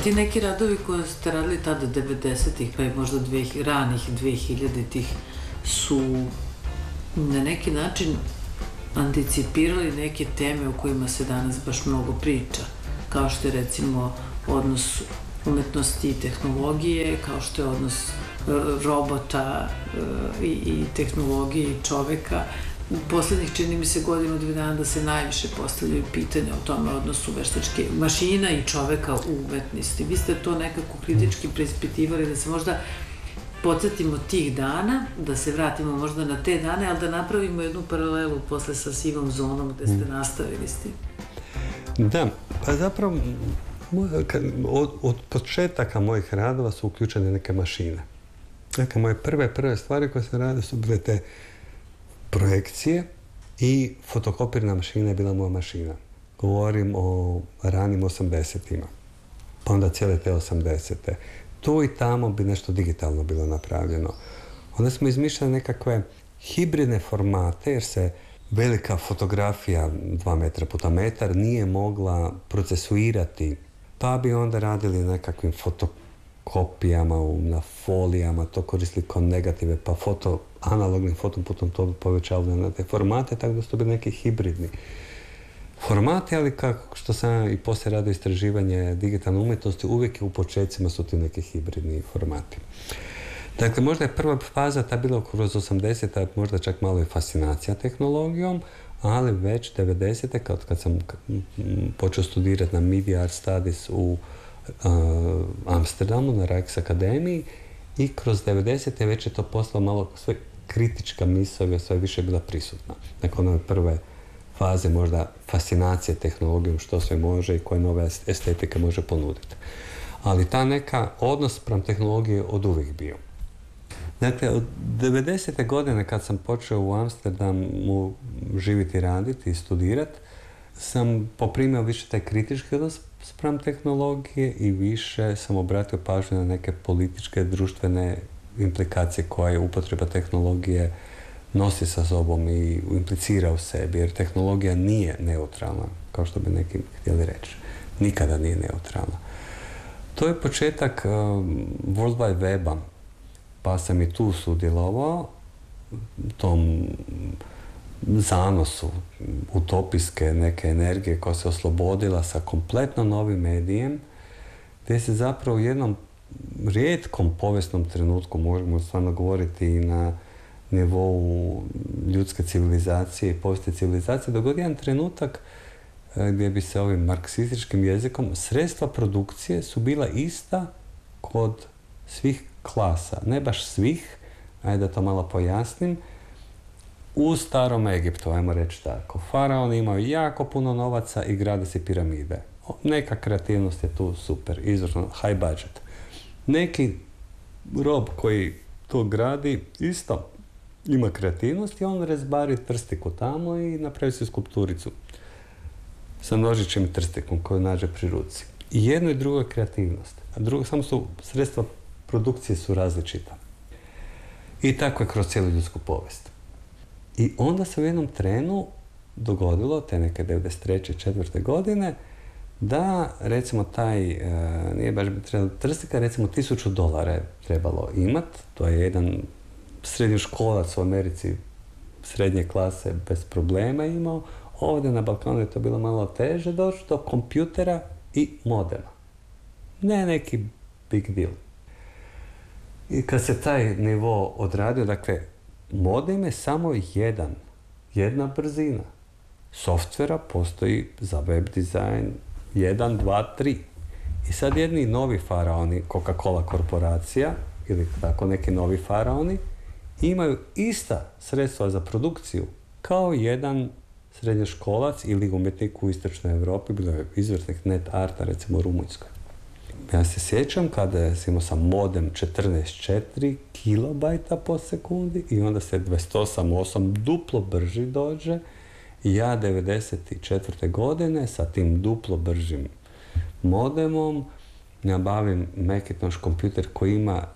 ti neki radovi koje ste radili tada 90-ih, pa i možda ranih 2000-ih su na neki način anticipirali neke teme o kojima se danas baš mnogo priča, kao što je recimo odnos umetnosti i tehnologije, kao što je odnos robota i tehnologije i čoveka. U poslednjih, čini mi se, godinu, 2 dana da se najviše postavljaju pitanja o tome odnosu veštačke mašina i čoveka u umetnosti. Vi ste to nekako kritički preispitivali, da se možda podsjetimo tih dana, da se vratimo možda na te dane, ali da napravimo jednu paralelu posle sa sivom zonom gde ste nastavili s tim. Da, pa zapravo od početaka mojih radova su uključene neke mašine. Dakle, moje prve stvari koje sam radio su bile te projekcije i fotokopirna mašina je bila moja mašina. Govorim o ranim 80-ima, pa onda cijele te 80-te. Tu i tamo bi nešto digitalno bilo napravljeno. Onda smo izmišljali nekakve hibridne formate, jer se velika fotografija 2 metra puta metar nije mogla procesuirati, pa bi onda radili nekakvim fotokopijama na folijama, to koristili kao negative, pa analognim fotoputom to povećavali na te formate, tako da su to bili neki hibridni formati, ali kako što sam i poslije radio istraživanje digitalne umjetnosti, uvijek u početcima su ti neki hibridni formati. Dakle, možda je prva faza ta bila kroz 80-ta, možda čak malo i fascinacija tehnologijom, ali već 90-te, kad sam počeo studirati na Media Art Studies u Amsterdamu, na Rijksakademiji, i kroz 90-te već je to postalo malo sve kritička misao, sve više bila prisutna. Dakle, one prve faze možda fascinacije tehnologijom, što sve može i koje nove estetike može ponuditi. Ali ta neka odnos prema tehnologiji je od uvijek bio. Dakle, od 90. godine kad sam počeo u Amsterdamu živjeti, raditi i studirati, sam poprimio više taj kritički odnos spram tehnologije i više sam obratio pažnju na neke političke, društvene implikacije koje upotreba tehnologije nosi sa sobom i implicira u sebi, jer tehnologija nije neutralna, kao što bi neki htjeli reći. Nikada nije neutralna. To je početak World Wide Weba, pa sam i tu sudjelovao, tom zanosu utopijske neke energije koja se oslobodila sa kompletno novim medijem, gdje se zapravo u jednom rijetkom povijesnom trenutku, možemo stvarno govoriti i na nivou ljudske civilizacije i povijesti civilizacije, dogodi jedan trenutak gdje bi se ovim marksističkim jezikom sredstva produkcije su bila ista kod svih klasa. Ne baš svih, ajde da to malo pojasnim. U starom Egiptu, ajmo reći tako, faraoni imaju jako puno novaca i grade se piramide. Neka kreativnost je tu super, izvršno, high budget. Neki rob koji to gradi isto ima kreativnost i on rezbari trstiku tamo i napravi se skulpturicu sa nožićem i trstikom koju nađe pri ruci. I jedno i drugo je kreativnost. A drugo, samo su sredstva produkcije su različita. I tako je kroz cijelu ljudsku povijest. I onda se u jednom trenu dogodilo, te neke 93. 4. godine, da recimo taj, nije baš bi trebalo trstika, recimo $1000 je trebalo imat. To je jedan srednjoškolac u Americi srednje klase bez problema imao. Ovdje na Balkanu je to bilo malo teže doći do kompjutera i modema. Ne neki big deal. I kad se taj nivo odradio, dakle, modem je samo jedna brzina. Softvera postoji za web dizajn 1, 2, 3. I sad jedni novi faraoni, Coca-Cola korporacija ili tako neki novi faraoni, imaju ista sredstva za produkciju kao jedan srednjoškolac ili umjetnik u istočnoj Europi, bilo je izvrsnih net arta, recimo u Rumunjskoj. Ja se sjećam kada sam imao sam modem 14.4 kilobajta po sekundi i onda se 28.8 duplo brži dođe i ja 94. godine sa tim duplo bržim modemom nabavim Macintosh kompjuter koji ima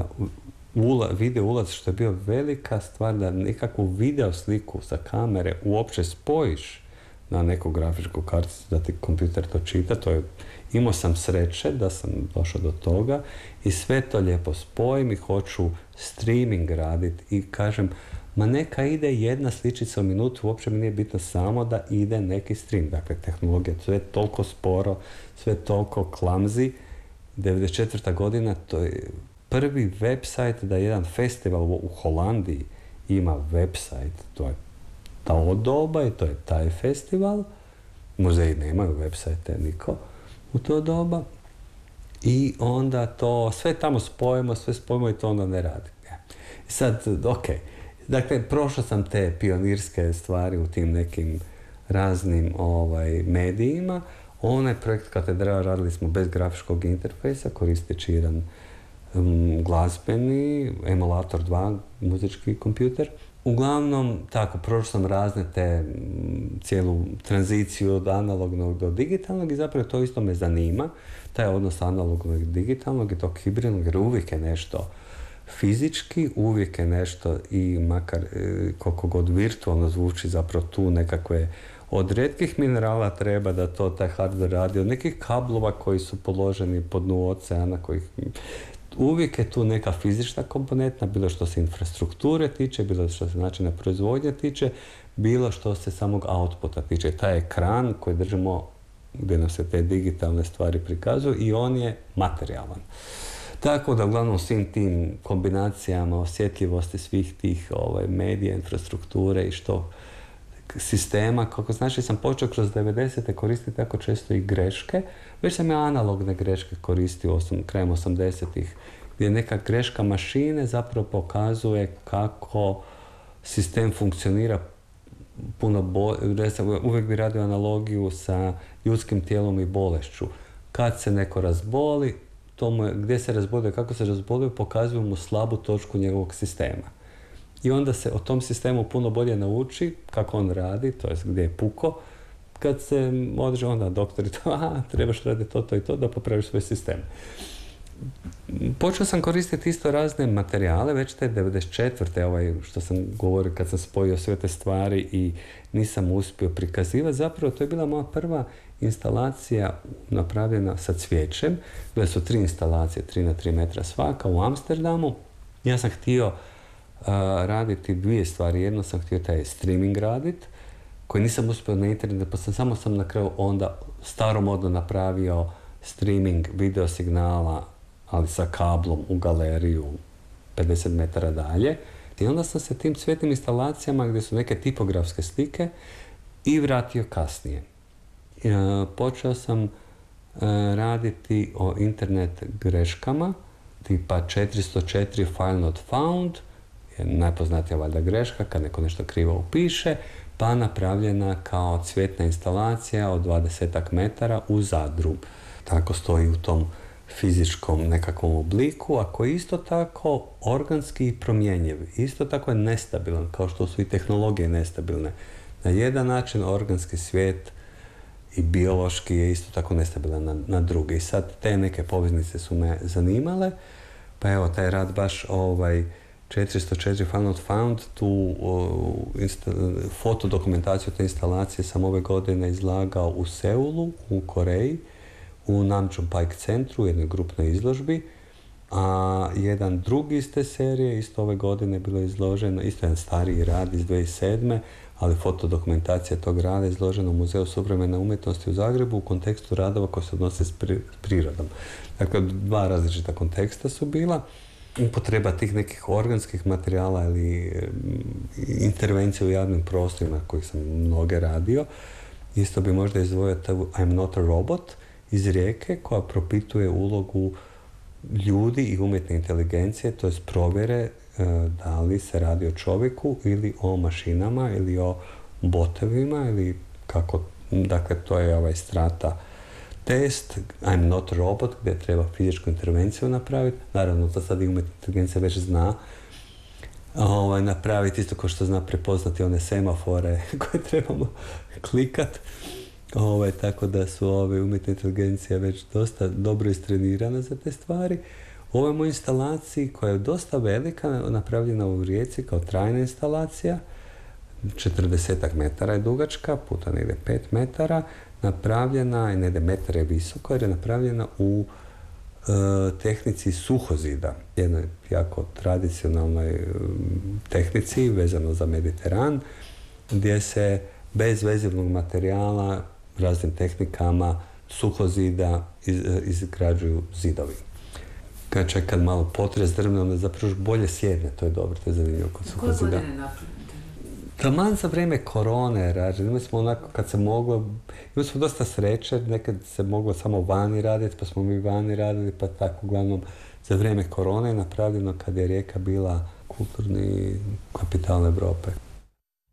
video ulaz, što je bio velika stvar da nekakvu video sliku sa kamere uopće spojiš na neku grafičku karticu da ti kompjuter to čita. Imao sam sreće da sam došao do toga i sve to lijepo spojim i hoću streaming raditi i kažem, ma neka ide jedna sličica u minutu, uopće mi nije bitno samo da ide neki stream. Dakle, tehnologija, sve je toliko sporo, sve toliko clumsy. 94. godina, to je prvi website da jedan festival u Holandiji ima website. To je to doba i to je taj festival. Muzeji nemaju website, niko u to doba. I onda to, sve tamo spojimo i to onda ne radi. I sad, ok. Dakle, prošao sam te pionirske stvari u tim nekim raznim medijima. Onaj projekt Katedrala radili smo bez grafičkog interfejsa, koristeći jedan glazbeni, emulator 2, muzički kompjuter. Uglavnom, tako, prošao sam razne cijelu tranziciju od analognog do digitalnog i zapravo to isto me zanima, taj odnos analognog i digitalnog i tog hibridnog, jer uvijek je nešto fizički, uvijek je nešto i makar koliko god virtualno zvuči, zapravo tu nekakve od rijetkih minerala treba da to taj hardware radi, od nekih kablova koji su položeni po dnu oceana, uvijek je tu neka fizička komponenta, bilo što se infrastrukture tiče, bilo što se načina proizvodnje tiče, bilo što se samog outputa tiče. Taj ekran koji držimo, gdje nam se te digitalne stvari prikazuju i on je materijalan. Tako da uglavnom svim tim kombinacijama osjetljivosti svih tih medija, infrastrukture i što sistema, kako znači sam počeo kroz 90. koristiti tako često i greške, već sam ja analogne greške koristio krajem 80-ih, gdje neka greška mašine zapravo pokazuje kako sistem funkcionira puno bolje. Uvijek bi radio analogiju sa ljudskim tijelom i bolešću. Kad se neko razboli, gdje se razbolio, kako se razbolio, pokazuju mu slabu točku njegovog sistema. I onda se o tom sistemu puno bolje nauči kako on radi, to jest gdje je puko. Kad se odreže onda doktori trebaš raditi to i to da popraviš svoj sistem. Počeo sam koristiti isto razne materijale, već te 94. Što sam govorio kad sam spojio sve te stvari i nisam uspio prikazivati. Zapravo to je bila moja prva instalacija napravljena sa cvijećem. Bile su 3 instalacije, 3 na 3 metra svaka u Amsterdamu. Ja sam htio raditi 2 stvari. Jedno sam htio taj streaming raditi, koji nisam uspio na internetu, pa samo sam na kraju onda staromodno napravio streaming video signala, ali sa kablom u galeriju 50 metara dalje. I onda sam se tim cvjetnim instalacijama gdje su neke tipografske slike i vratio kasnije. Počeo sam raditi o internet greškama, tipa 404 file not found, je najpoznatija valjda greška kad neko nešto krivo upiše, pa napravljena kao cvjetna instalacija od 20 metara u Zadru. Tako stoji u tom fizičkom nekakvom obliku, a koji isto tako organski i promjenjiv. Isto tako je nestabilan, kao što su i tehnologije nestabilne. Na jedan način organski svijet i biološki je isto tako nestabilan na drugi. Sad te neke poveznice su me zanimale, pa evo taj rad baš 404 file not found, tu fotodokumentaciju te instalacije sam ove godine izlagao u Seulu, u Koreji, u Namjoon Pike centru, u jednoj grupnoj izložbi, a jedan drugi iz te serije isto ove godine bilo izloženo, isto jedan stariji rad iz 2007. ali fotodokumentacija tog rada je izložena u Muzeju suvremene umjetnosti u Zagrebu u kontekstu radova koji se odnose s prirodom. Dakle, 2 različita konteksta su bila. Upotreba tih nekih organskih materijala ili intervencije u javnim prostorima kojih sam mnoge radio. Isto bi možda izdvojio I'm not a robot iz Rijeke koja propituje ulogu ljudi i umjetne inteligencije, to je provjere da li se radi o čovjeku ili o mašinama ili o botovima ili kako, dakle to je strata test, I'm not a robot, gdje treba fizičku intervenciju napraviti. Naravno, to sad i umjetna inteligencija već zna napraviti, isto kao što zna prepoznati one semafore koje trebamo klikat. Tako da su umjetne inteligencije već dosta dobro istrenirane za te stvari. U ovoj mojoj instalaciji, koja je dosta velika, napravljena u Rijeci kao trajna instalacija, 40 metara je dugačka, puta negdje 5 metara, napravljena, i negdje metar je visoko, jer je napravljena u tehnici suhozida, jednoj jako tradicionalnoj tehnici vezano za Mediteran, gdje se bez vezivnog materijala raznim tehnikama suhozida izgrađuju zidovi. Kad malo potres drvne, onda zapravo bolje sjedne, to je dobro, to je zanimljivo kod suhozida. Koje godine napravljate? Taman za vrijeme korone, imali smo onako kad se moglo, imali smo dosta sreće, nekad se moglo samo vani raditi, pa smo mi vani radili, pa tako uglavnom za vrijeme korone je napravljeno kad je Rijeka bila kulturni kapital Europe.